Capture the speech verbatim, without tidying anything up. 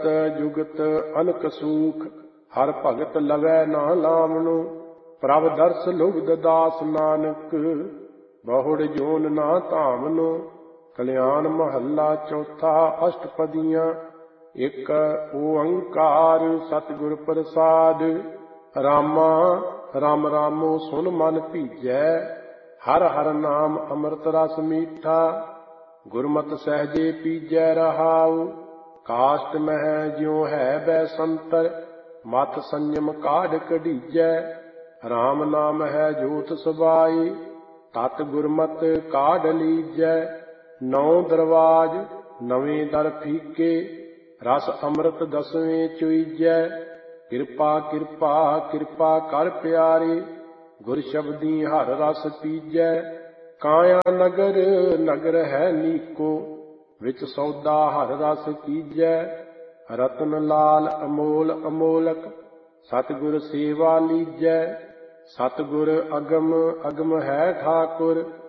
जुगत अनक सूख, हर भगत लवै ना लावणो। प्रभ दर्श लुब्ध दास नानक, बहुड़ जोन ना धामनो। कल्याण महला चौथा अष्टपदियाँ। एक ओंकार सतगुर प्रसाद, रामा राम रामो सुन मन भीजै। हर हर नाम अमृत रस मीठा, गुरमत सहजे पीजै रहाऊ। काष्ट मह ज्यों है बैसंतर, मत संयम काढ़ कढीजै। राम नाम है जोत सबाई, तत गुरमत काढ़ लीजै। नौ दरवाज नवें दर फीके, रस अमृत दसवें चुईजै। किरपा किरपा किरपा कर प्यारे, गुर शब्दी हर रस पीजै। काया नगर नगर है नीको, विच सौदा हर रस कीजै। रतन लाल अमोल अमोलक, सतगुर सेवा लीजै। सतगुर अगम अगम है ठाकुर,